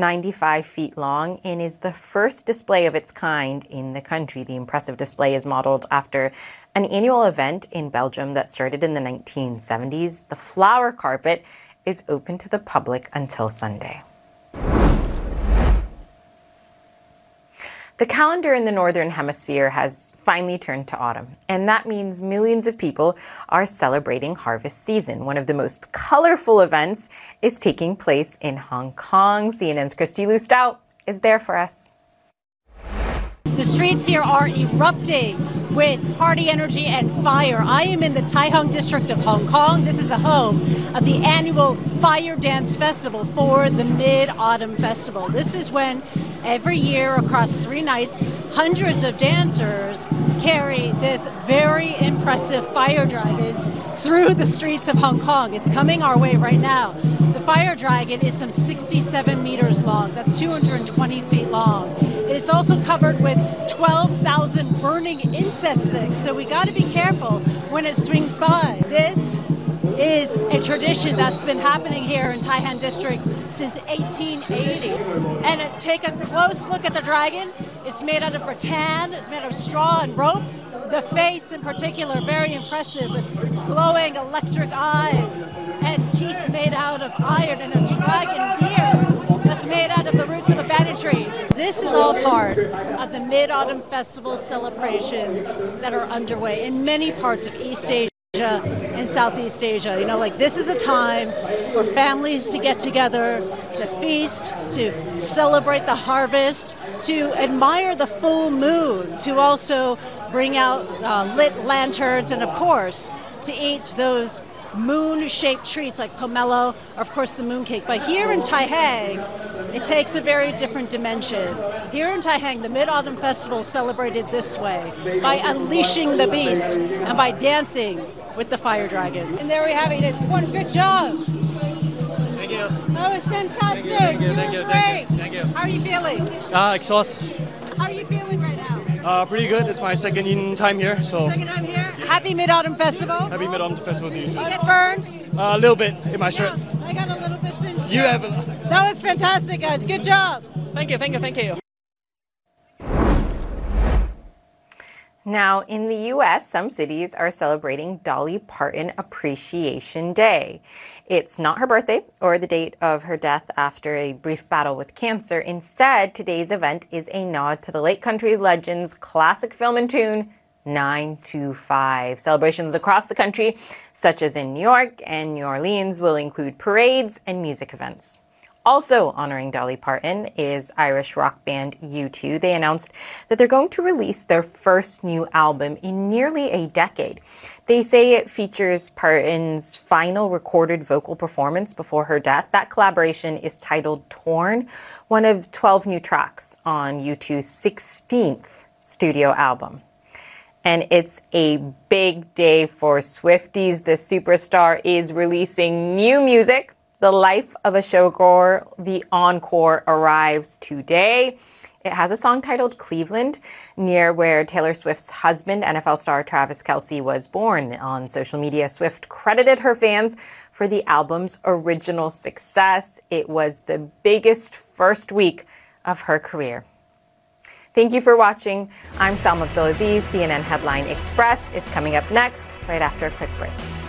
95 feet long and is the first display of its kind in the country. The impressive display is modeled after an annual event in Belgium that started in the 1970s. The flower carpet is open to the public until Sunday. The calendar in the Northern Hemisphere has finally turned to autumn, and that means millions of people are celebrating harvest season. One of the most colorful events is taking place in Hong Kong. CNN's Christy Lustau is there for us. The streets here are erupting with party energy and fire. I am in the Tai Hung district of Hong Kong. This is the home of the annual Fire Dance Festival for the Mid-Autumn Festival. This is when every year across 3 nights, hundreds of dancers carry this very impressive fire dragon through the streets of Hong Kong. It's coming our way right now. The fire dragon is some 67 meters long. That's 220 feet long. It's also covered with 12,000 burning incense sticks, so we got to be careful when it swings by. This is a tradition that's been happening here in Tai Han District since 1880. And take a close look at the dragon. It's made out of rattan, it's made out of straw and rope. The face in particular, very impressive, with glowing electric eyes and teeth made out of iron, and a dragon beard that's made out of the roots of a banyan tree. This is all part of the Mid-Autumn Festival celebrations that are underway in many parts of East Asia and Southeast Asia. You know, like, this is a time for families to get together, to feast, to celebrate the harvest, to admire the full moon, to also bring out lit lanterns, and of course, to eat those moon-shaped treats like pomelo, or of course the mooncake. But here in Tai Hang, it takes a very different dimension. Here in Tai Hang, the Mid-Autumn Festival is celebrated this way, by unleashing the beast and by dancing with the fire dragon. And there we have it. One good job. Thank you. Oh, it's fantastic. Thank you. Great. Thank you. How are you feeling? Exhausted. How are you feeling right now? Pretty good. It's my second time here, so. Second time here. Happy Mid-Autumn Festival. Happy Mid-Autumn Festival to you too. You get burned? A little bit in my shirt. Yeah, I got a little bit singed. You have. That was fantastic, guys. Good job. Thank you. Now, in the U.S., some cities are celebrating Dolly Parton Appreciation Day. It's not her birthday or the date of her death after a brief battle with cancer. Instead, today's event is a nod to the late country legend's classic film and tune, 9 to 5. Celebrations across the country, such as in New York and New Orleans, will include parades and music events. Also honoring Dolly Parton is Irish rock band U2. They announced that they're going to release their first new album in nearly a decade. They say it features Parton's final recorded vocal performance before her death. That collaboration is titled Torn, one of 12 new tracks on U2's 16th studio album. And it's a big day for Swifties. The superstar is releasing new music. The Life of a Showgirl, the encore, arrives today. It has a song titled Cleveland, near where Taylor Swift's husband, NFL star Travis Kelce, was born. On social media, Swift credited her fans for the album's original success. It was the biggest first week of her career. Thank you for watching. I'm Salma Abdulaziz. CNN Headline Express is coming up next, right after a quick break.